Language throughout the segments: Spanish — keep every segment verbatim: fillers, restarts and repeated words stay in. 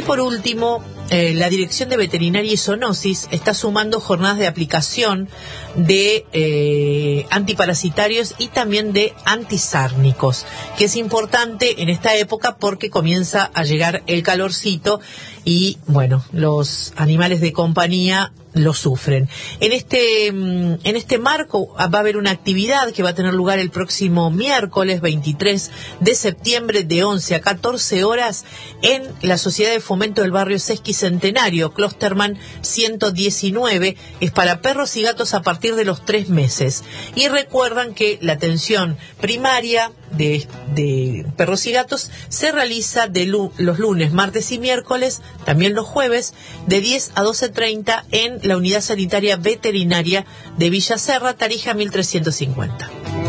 Y por último, eh, la Dirección de Veterinaria y Zoonosis está sumando jornadas de aplicación de eh, antiparasitarios y también de antisárnicos, que es importante en esta época porque comienza a llegar el calorcito y, bueno, los animales de compañía lo sufren. En este en este marco va a haber una actividad que va a tener lugar el próximo miércoles veintitrés de septiembre de once a catorce horas en la Sociedad de Fomento del Barrio Sesquicentenario, Klosterman ciento diecinueve. Es para perros y gatos a partir de los tres meses. Y recuerdan que la atención primaria de, de perros y gatos se realiza de lu- los lunes, martes y miércoles, también los jueves, de diez a doce treinta en la Unidad Sanitaria Veterinaria de Villa Serra, Tarija mil trescientos cincuenta.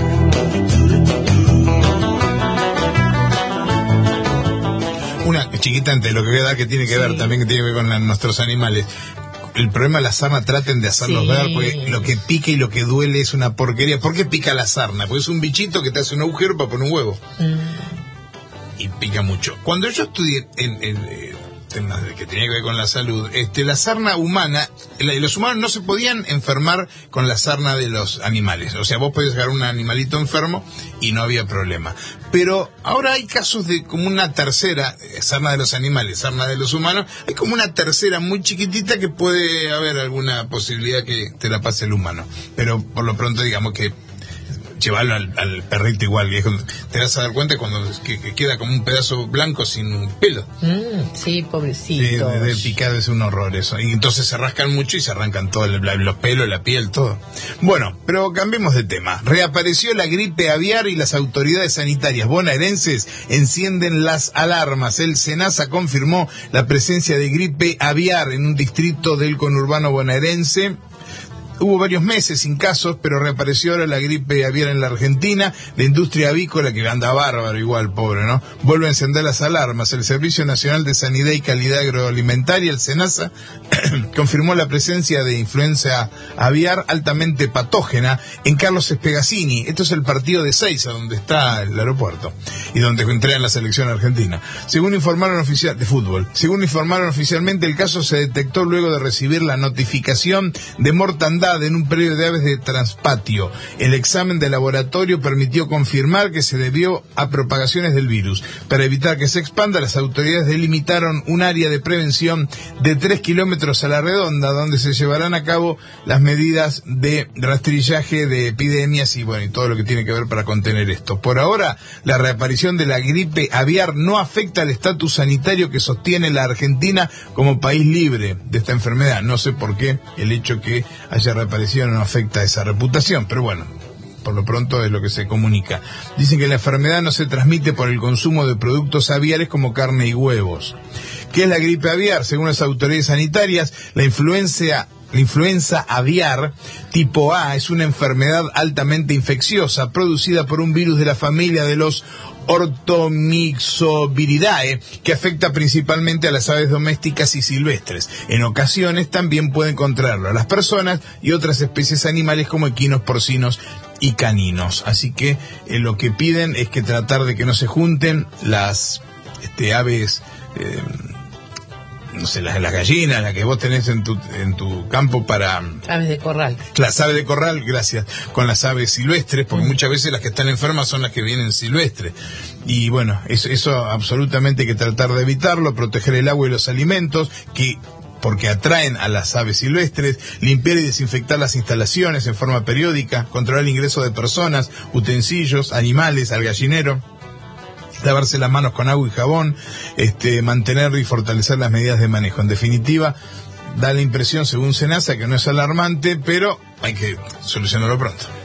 Una chiquita ante lo que voy a dar que tiene que sí. ver también que tiene que ver con la, nuestros animales. El problema de la sarna, traten de hacerlos sí. ver, porque lo que pica y lo que duele es una porquería. ¿Por qué pica la sarna? Porque es un bichito que te hace un agujero para poner un huevo. Mm. Y pica mucho. Cuando yo estudié en, en, en temas que tenía que ver con la salud, este, la sarna humana, la, los humanos no se podían enfermar con la sarna de los animales. O sea, vos podías agarrar un animalito enfermo y no había problema. Pero ahora hay casos de como una tercera, sarna de los animales, sarna de los humanos, hay como una tercera muy chiquitita que puede haber alguna posibilidad que te la pase el humano. Pero por lo pronto digamos que llevarlo al, al perrito igual, viejo. Te vas a dar cuenta cuando que, que queda como un pedazo blanco sin pelo. Mm, sí, pobrecito. De, de, de picado es un horror eso. Y entonces se rascan mucho y se arrancan todos los pelos, la piel, todo. Bueno, pero cambiemos de tema. Reapareció la gripe aviar y las autoridades sanitarias bonaerenses encienden las alarmas. El SENASA confirmó la presencia de gripe aviar en un distrito del conurbano bonaerense. Hubo varios meses sin casos, pero reapareció ahora la gripe aviar en la Argentina. La industria avícola, que anda bárbaro igual, pobre, ¿no?, vuelve a encender las alarmas. El Servicio Nacional de Sanidad y Calidad Agroalimentaria, el SENASA, confirmó la presencia de influenza aviar altamente patógena en Carlos Espegazzini. Esto es el partido de Seiza, donde está el aeropuerto y donde entrenan la selección argentina. Según informaron oficial de fútbol, según informaron oficialmente, el caso se detectó luego de recibir la notificación de mortandad en un predio de aves de Transpatio. El examen de laboratorio permitió confirmar que se debió a propagaciones del virus. Para evitar que se expanda, las autoridades delimitaron un área de prevención de tres kilómetros a la redonda, donde se llevarán a cabo las medidas de rastrillaje de epidemias y bueno, y todo lo que tiene que ver para contener esto. Por ahora, la reaparición de la gripe aviar no afecta al estatus sanitario que sostiene la Argentina como país libre de esta enfermedad. No sé por qué el hecho que haya reaparición no afecta a esa reputación, pero bueno, por lo pronto es lo que se comunica. Dicen que la enfermedad no se transmite por el consumo de productos aviares como carne y huevos. ¿Qué es la gripe aviar? Según las autoridades sanitarias, la influencia La influenza aviar tipo A es una enfermedad altamente infecciosa producida por un virus de la familia de los Orthomyxoviridae, que afecta principalmente a las aves domésticas y silvestres. En ocasiones también puede contraerlo a las personas y otras especies animales como equinos, porcinos y caninos. Así que eh, lo que piden es que tratar de que no se junten las este, aves... Eh, no sé, las, las gallinas, las que vos tenés en tu, en tu campo para... Aves de corral. Las aves de corral, gracias, con las aves silvestres, porque mm. muchas veces las que están enfermas son las que vienen silvestres. Y bueno, eso, eso absolutamente hay que tratar de evitarlo, proteger el agua y los alimentos, que porque atraen a las aves silvestres, limpiar y desinfectar las instalaciones en forma periódica, controlar el ingreso de personas, utensilios, animales al gallinero, lavarse las manos con agua y jabón, este, mantener y fortalecer las medidas de manejo. En definitiva, da la impresión, según SENASA, que no es alarmante, pero hay que solucionarlo pronto.